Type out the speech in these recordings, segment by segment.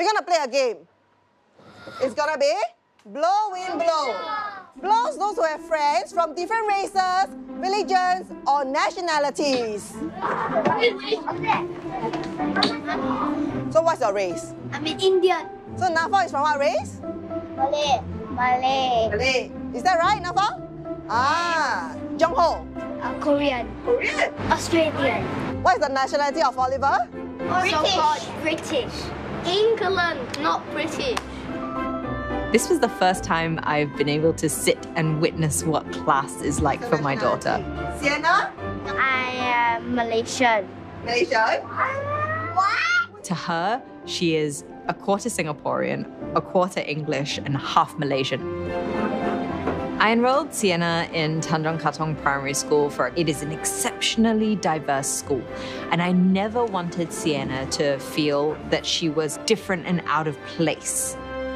We're gonna play a game. It's gonna be blow, wind, blow. Blows those who have friends from different races, religions, or nationalities. So what's your race? I'm an Indian. So Nafa is from what race? Malay. Malay. Is that right, Nafa? Jongho? Korean. Korean. Australian. What is the nationality of Oliver? British. England, not British. This was the first time I've been able to sit and witness what class is like for my daughter. Sienna? I am Malaysian. Malaysian? What? To her, she is a quarter Singaporean, a quarter English, and half Malaysian. I enrolled Sienna in Tanjong Katong Primary School for it is an exceptionally diverse school. And I never wanted Sienna to feel that she was different and out of place.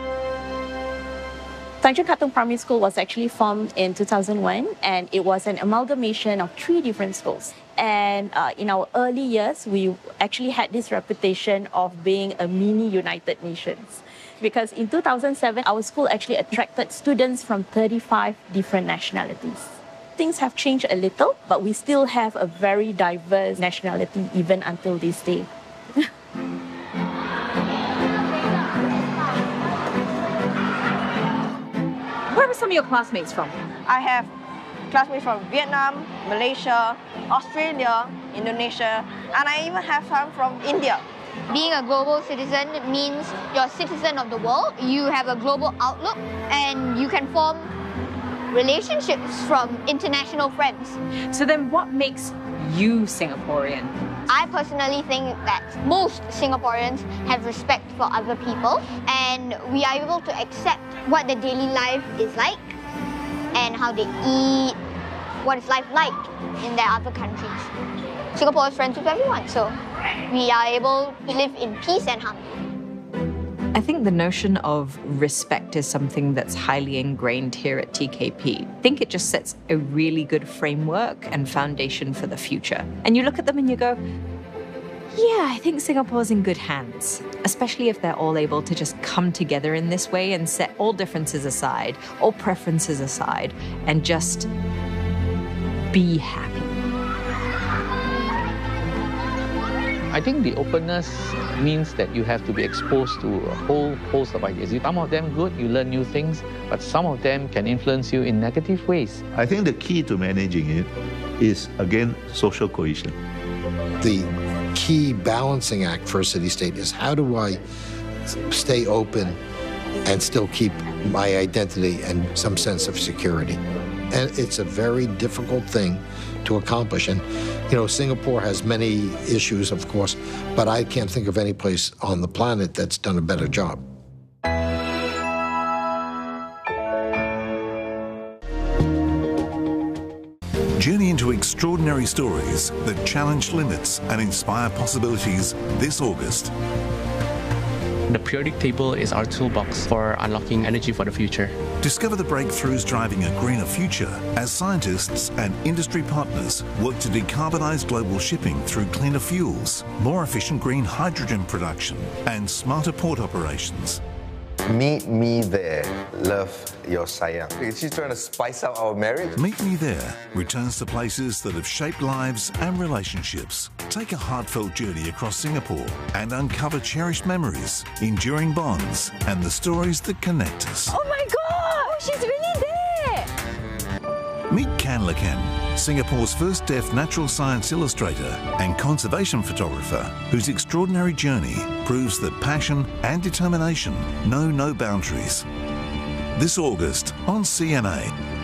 Tanjong Katong Primary School was actually formed in 2001, and it was an amalgamation of 3 different schools. And in our early years, we actually had this reputation of being a mini United Nations. Because in 2007, our school actually attracted students from 35 different nationalities. Things have changed a little, but we still have a very diverse nationality even until this day. Where are some of your classmates from? I have classmates from Vietnam, Malaysia, Australia, Indonesia, and I even have some from India. Being a global citizen means you're a citizen of the world, you have a global outlook, and you can form relationships from international friends. So then what makes you Singaporean? I personally think that most Singaporeans have respect for other people, and we are able to accept what their daily life is like and how they eat, what is life like in their other countries. Singapore is friends with everyone, so we are able to live in peace and harmony. I think the notion of respect is something that's highly ingrained here at TKP. I think it just sets a really good framework and foundation for the future. And you look at them and you go, yeah, I think Singapore's in good hands, especially if they're all able to just come together in this way and set all differences aside, all preferences aside, and just be happy. I think the openness means that you have to be exposed to a whole host of ideas. Some of them good, you learn new things, but some of them can influence you in negative ways. I think the key to managing it is, again, social cohesion. The key balancing act for a city-state is how do I stay open and still keep my identity and some sense of security? And it's a very difficult thing to accomplish. And, you know, Singapore has many issues, of course, but I can't think of any place on the planet that's done a better job. Journey into extraordinary stories that challenge limits and inspire possibilities this August. The periodic table is our toolbox for unlocking energy for the future. Discover the breakthroughs driving a greener future as scientists and industry partners work to decarbonize global shipping through cleaner fuels, more efficient green hydrogen production, and smarter port operations. Meet me there. Love your sayang. She's trying to spice up our marriage. Meet Me There returns to places that have shaped lives and relationships. Take a heartfelt journey across Singapore and uncover cherished memories, enduring bonds, and the stories that connect us. Oh my God! She's really there! Meet Kan Lakan, Singapore's first deaf natural science illustrator and conservation photographer, whose extraordinary journey proves that passion and determination know no boundaries. This August on CMA.